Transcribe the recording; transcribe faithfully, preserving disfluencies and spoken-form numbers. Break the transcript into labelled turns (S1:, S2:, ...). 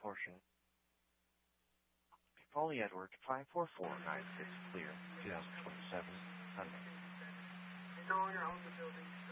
S1: portion. Paulie Edward, five four four nine six clear, two thousand twenty-seven, Hyundai.
S2: No longer own the building.